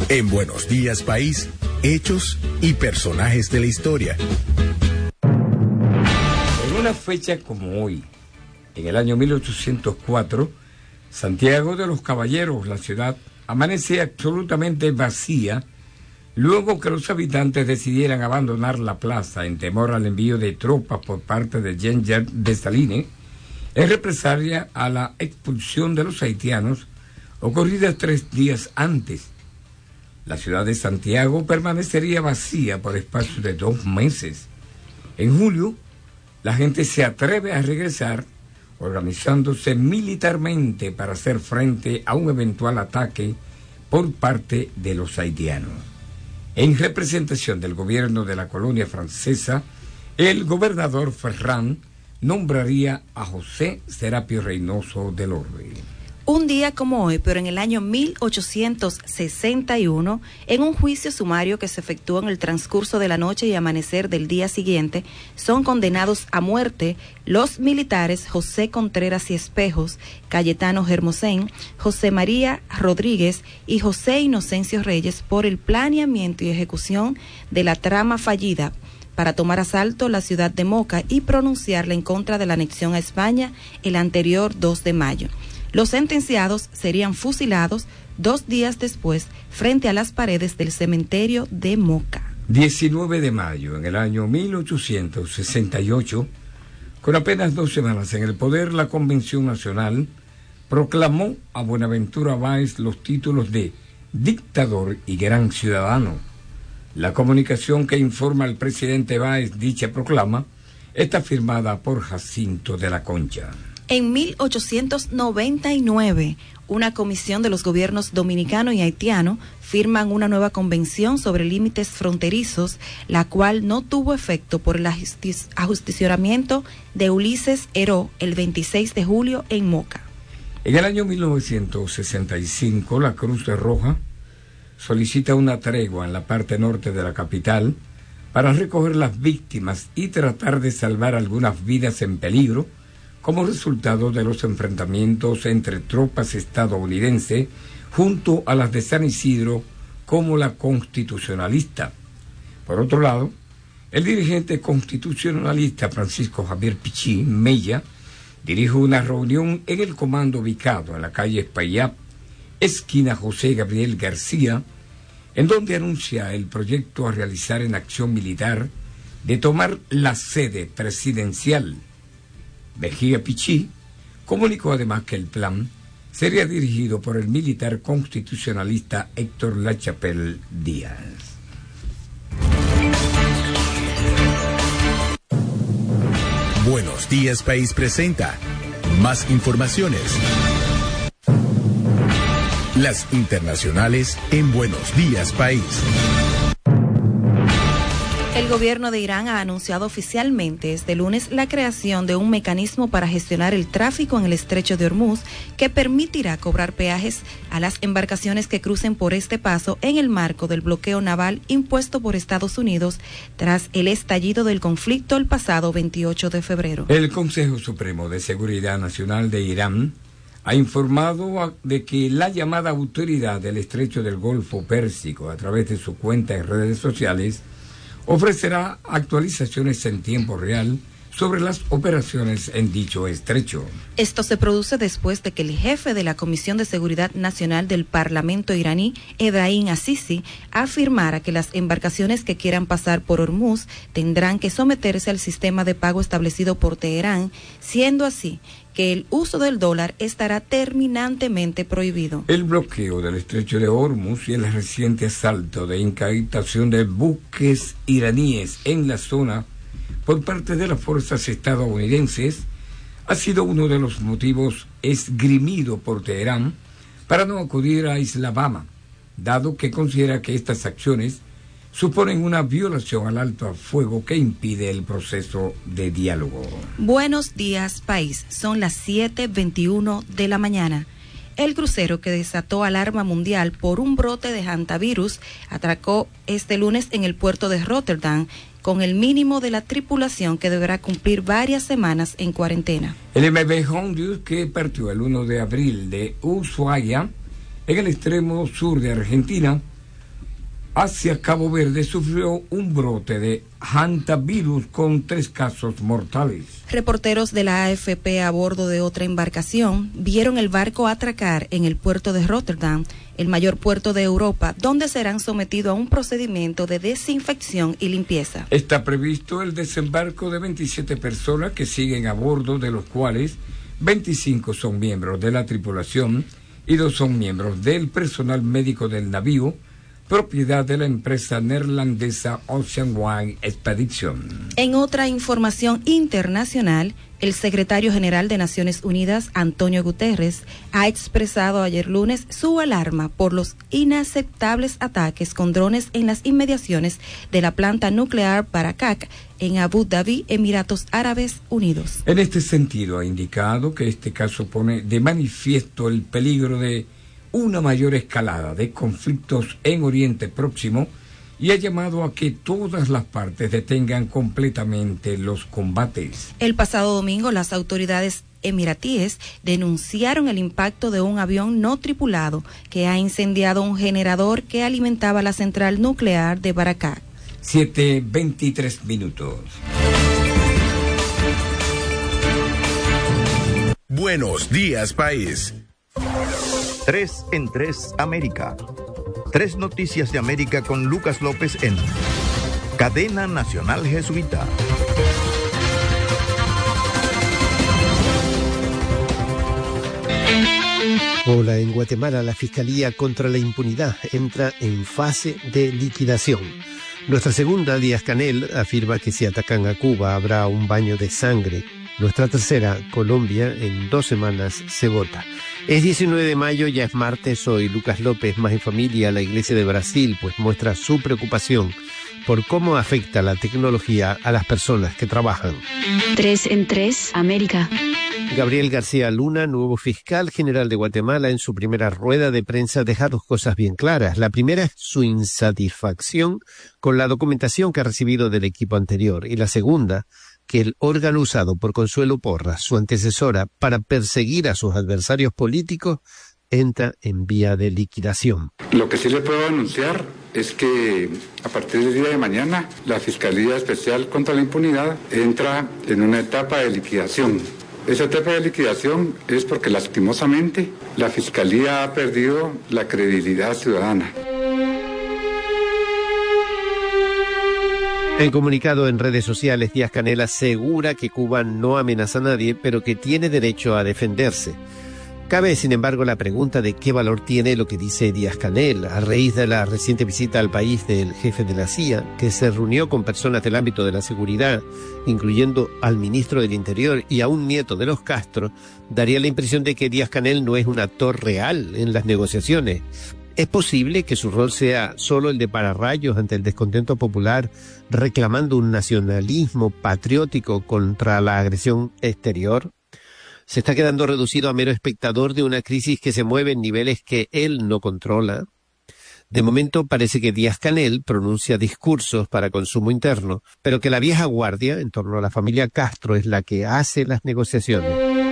En Buenos Días País, hechos y personajes de la historia. En una fecha como hoy, en el año 1804, Santiago de los Caballeros, la ciudad, amanece absolutamente vacía, luego que los habitantes decidieran abandonar la plaza en temor al envío de tropas por parte de Jean Jacques Dessalines, en represalia a la expulsión de los haitianos ocurrida 3 días antes. La ciudad de Santiago permanecería vacía por espacio de 2 meses. En julio, la gente se atreve a regresar, organizándose militarmente para hacer frente a un eventual ataque por parte de los haitianos. En representación del gobierno de la colonia francesa, el gobernador Ferrand nombraría a José Serapio Reynoso del Orbe. Un día como hoy, pero en el año 1861, en un juicio sumario que se efectuó en el transcurso de la noche y amanecer del día siguiente, son condenados a muerte los militares José Contreras y Espejos, Cayetano Hermosén, José María Rodríguez y José Inocencio Reyes por el planeamiento y ejecución de la trama fallida para tomar asalto la ciudad de Moca y pronunciarla en contra de la anexión a España el anterior 2 de mayo. Los sentenciados serían fusilados 2 días después frente a las paredes del cementerio de Moca. 19 de mayo, en el año 1868, con apenas 2 semanas en el poder, la Convención Nacional proclamó a Buenaventura Báez los títulos de dictador y gran ciudadano. La comunicación que informa al presidente Báez dicha proclama está firmada por Jacinto de la Concha. En 1899, una comisión de los gobiernos dominicano y haitiano firman una nueva convención sobre límites fronterizos, la cual no tuvo efecto por el ajusticionamiento de Ulises Heró el 26 de julio en Moca. En el año 1965, la Cruz Roja solicita una tregua en la parte norte de la capital para recoger las víctimas y tratar de salvar algunas vidas en peligro, como resultado de los enfrentamientos entre tropas estadounidenses junto a las de San Isidro como la Constitucionalista. Por otro lado, el dirigente constitucionalista Francisco Javier Pichí Mella dirigió una reunión en el comando ubicado en la calle Espaillá, esquina José Gabriel García, en donde anuncia el proyecto a realizar en acción militar de tomar la sede presidencial. Mejía Pichí comunicó además que el plan sería dirigido por el militar constitucionalista Héctor Lachapelle Díaz. Buenos Días País presenta más informaciones. Las internacionales en Buenos Días País. El gobierno de Irán ha anunciado oficialmente este lunes la creación de un mecanismo para gestionar el tráfico en el estrecho de Hormuz que permitirá cobrar peajes a las embarcaciones que crucen por este paso en el marco del bloqueo naval impuesto por Estados Unidos tras el estallido del conflicto el pasado 28 de febrero. El Consejo Supremo de Seguridad Nacional de Irán ha informado de que la llamada Autoridad del Estrecho del Golfo Pérsico, a través de su cuenta en redes sociales, ofrecerá actualizaciones en tiempo real sobre las operaciones en dicho estrecho. Esto se produce después de que el jefe de la Comisión de Seguridad Nacional del Parlamento iraní, Ebrahim Azizi, afirmara que las embarcaciones que quieran pasar por Hormuz tendrán que someterse al sistema de pago establecido por Teherán, siendo así que el uso del dólar estará terminantemente prohibido. El bloqueo del estrecho de Hormuz y el reciente asalto de incautación de buques iraníes en la zona por parte de las fuerzas estadounidenses ha sido uno de los motivos esgrimido por Teherán para no acudir a Islamabad, dado que considera que estas acciones suponen una violación al alto al fuego que impide el proceso de diálogo. Buenos días, país. Son las 7:21 de la mañana. El crucero que desató alarma mundial por un brote de hantavirus atracó este lunes en el puerto de Rotterdam con el mínimo de la tripulación que deberá cumplir varias semanas en cuarentena. El MV Honduras, que partió el 1 de abril de Ushuaia, en el extremo sur de Argentina, Hacia Cabo Verde sufrió un brote de hantavirus con 3 casos mortales. Reporteros de la AFP a bordo de otra embarcación vieron el barco atracar en el puerto de Rotterdam, el mayor puerto de Europa, donde serán sometidos a un procedimiento de desinfección y limpieza. Está previsto el desembarco de 27 personas que siguen a bordo, de los cuales 25 son miembros de la tripulación y 2 son miembros del personal médico del navío, propiedad de la empresa neerlandesa Ocean Wine Expedition. En otra información internacional, el secretario general de Naciones Unidas, Antonio Guterres, ha expresado ayer lunes su alarma por los inaceptables ataques con drones en las inmediaciones de la planta nuclear Barakak en Abu Dhabi, Emiratos Árabes Unidos. En este sentido, ha indicado que este caso pone de manifiesto el peligro de una mayor escalada de conflictos en Oriente Próximo y ha llamado a que todas las partes detengan completamente los combates. El pasado domingo, las autoridades emiratíes denunciaron el impacto de un avión no tripulado que ha incendiado un generador que alimentaba la central nuclear de Barakak. 7:23 minutos. Buenos días, país. 3 en 3 América. 3 noticias de América con Lucas López en Cadena Nacional Jesuita. Hola, en Guatemala la Fiscalía contra la Impunidad entra en fase de liquidación. Nuestra segunda, Díaz-Canel, afirma que si atacan a Cuba habrá un baño de sangre. Nuestra tercera, Colombia, en 2 semanas se vota. Es 19 de mayo, ya es martes. Soy Lucas López. Más en familia, la Iglesia de Brasil pues muestra su preocupación por cómo afecta la tecnología a las personas que trabajan. 3 en 3 América. Gabriel García Luna, nuevo fiscal general de Guatemala, en su primera rueda de prensa deja 2 cosas bien claras. La primera es su insatisfacción con la documentación que ha recibido del equipo anterior, y la segunda, que el órgano usado por Consuelo Porras, su antecesora, para perseguir a sus adversarios políticos, entra en vía de liquidación. Lo que sí le puedo anunciar es que a partir del día de mañana la Fiscalía Especial contra la Impunidad entra en una etapa de liquidación. Esa etapa de liquidación es porque lastimosamente la Fiscalía ha perdido la credibilidad ciudadana. En comunicado en redes sociales, Díaz-Canel asegura que Cuba no amenaza a nadie, pero que tiene derecho a defenderse. Cabe, sin embargo, la pregunta de qué valor tiene lo que dice Díaz-Canel a raíz de la reciente visita al país del jefe de la CIA, que se reunió con personas del ámbito de la seguridad, incluyendo al ministro del Interior y a un nieto de los Castro. Daría la impresión de que Díaz-Canel no es un actor real en las negociaciones. ¿Es posible que su rol sea solo el de pararrayos ante el descontento popular, reclamando un nacionalismo patriótico contra la agresión exterior? ¿Se está quedando reducido a mero espectador de una crisis que se mueve en niveles que él no controla? De momento parece que Díaz-Canel pronuncia discursos para consumo interno, pero que la vieja guardia en torno a la familia Castro es la que hace las negociaciones.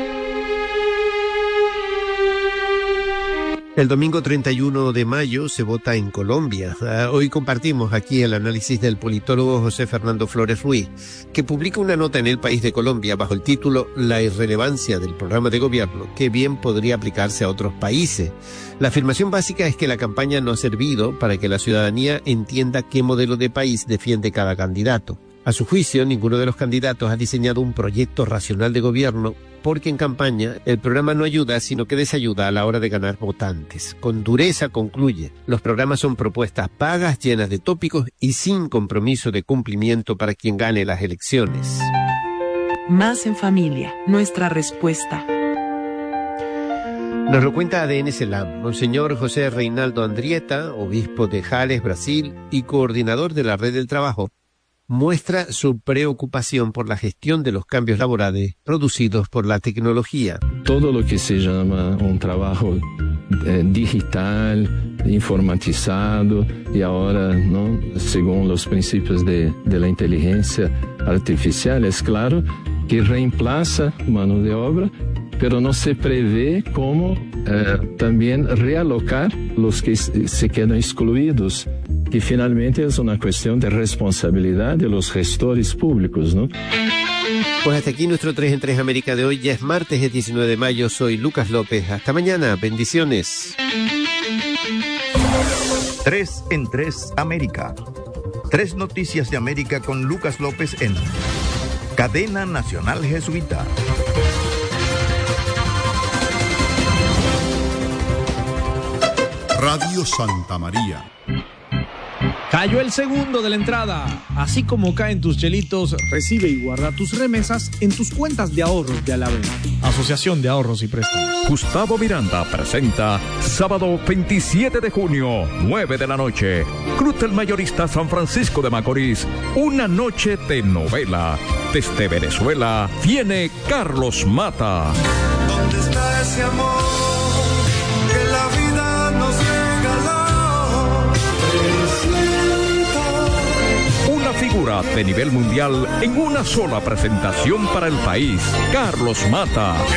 El domingo 31 de mayo se vota en Colombia. Hoy compartimos aquí el análisis del politólogo José Fernando Flores Ruiz, que publica una nota en El País de Colombia bajo el título La irrelevancia del programa de gobierno, que bien podría aplicarse a otros países. La afirmación básica es que la campaña no ha servido para que la ciudadanía entienda qué modelo de país defiende cada candidato. A su juicio, ninguno de los candidatos ha diseñado un proyecto racional de gobierno, porque en campaña el programa no ayuda, sino que desayuda a la hora de ganar votantes. Con dureza concluye, los programas son propuestas vagas, llenas de tópicos y sin compromiso de cumplimiento para quien gane las elecciones. Más en familia, nuestra respuesta. Nos lo cuenta ADN CELAM. Monseñor José Reinaldo Andrieta, obispo de Jales, Brasil, y coordinador de la Red del Trabajo, muestra su preocupación por la gestión de los cambios laborales producidos por la tecnología. Todo lo que se llama un trabajo digital, informatizado y ahora, ¿no?, según los principios de la inteligencia artificial, es claro que reemplaza mano de obra, pero no se prevé cómo también realocar los que se quedan excluidos que finalmente es una cuestión de responsabilidad de los gestores públicos, ¿no? Pues hasta aquí nuestro 3 en 3 América de hoy. Ya es martes, es 19 de mayo. Soy Lucas López. Hasta mañana. Bendiciones. 3 en 3 América. 3 noticias de América con Lucas López en Cadena Nacional Jesuita. Radio Santa María. Cayó el segundo de la entrada. Así como caen tus chelitos, recibe y guarda tus remesas en tus cuentas de ahorros de Alavés. Asociación de Ahorros y Préstamos. Gustavo Miranda presenta sábado 27 de junio, 9 de la noche. Cruz del Mayorista San Francisco de Macorís. Una noche de novela. Desde Venezuela viene Carlos Mata. ¿Dónde está ese amor que la vida nos regaló? Una figura de nivel mundial en una sola presentación para el país. Carlos Mata.